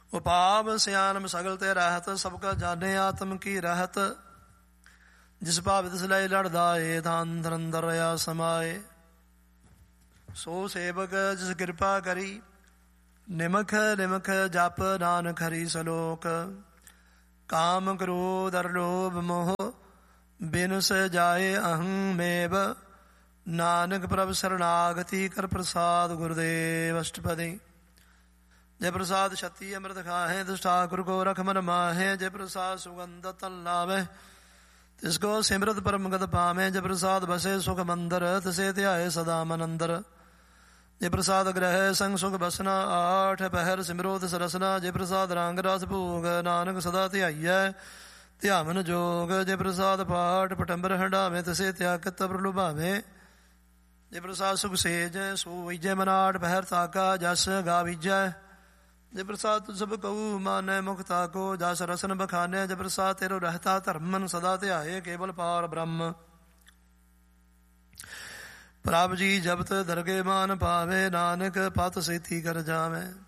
ਉਪਾਵ ਸਿਆਨਮ ਸਗਲ ਤੇ ਰਹਿਤ, ਸਭ ਕਾ ਜਾਣੇ ਆਤਮ ਕੀ ਰਹਿਤ। ਜਿਸ ਭਾਵ ਤਿਸ ਲਈ ਲੜਦਾ ਏ, ਥਾਂ ਅੰਦਰ ਅੰਦਰ ਰਿਆ ਸਮਾਏ। ਸੋ ਸੇਵਕ ਜਿਸ ਕਿਰਪਾ ਕਰੀ, ਨਿਮਖ ਨਿਮਖ ਜਪ ਨਾਨਕ ਹਰੀ ਸਲੋਕ। ਕਾਮ ਕ੍ਰੋਧ ਅਰ ਲੋਭ ਮੋਹ ਬਿਨ ਸ ਜਾਏ ਅਹੰ ਮੇਵ। ਨਾਨਕ ਪ੍ਰਭ ਸਰਨਾਗਤੀ ਕਰ ਪ੍ਰਸਾਦ ਗੁਰਦੇਵ। ਅਸ਼ਟਪਦੀ। ਜੈ ਪ੍ਰਸਾਦ ਛਤੀ ਅੰਮ੍ਰਿਤ ਖਾਹੇ, ਤਿਸ ਠਾकुर को रख मन माहे। जय प्रसाद सुगंध तन लावे, तिसको सिमरत परम गत पावे। जय प्रसाद बसे सुख मंदर, तिसे ध्याए सदा मन अंदर। जय प्रसाद ग्रह संग सुख बसना, आठ पहर सिमरो तिस रसना। जय प्रसाद रंग रस भोग, नानक सदा ध्याइयै ध्यावन जोग। जय प्रसाद पाठ पटंबर हंडावे, तिसे त्यागत प्रलुभावे। जय प्रसाद सुख सेज सो विजय मनाट पहर ताका, जस गा विजय। जय प्रसाद तु सब कहू मानै, मुख ताको जस रसन बखाने। जय प्रसाद तेरो रहता धर्मन, सदा ध्याए केवल पार ब्रह्म। प्रभ जी जपत दरगे मान पावे, नानक पत सेती कर जावे।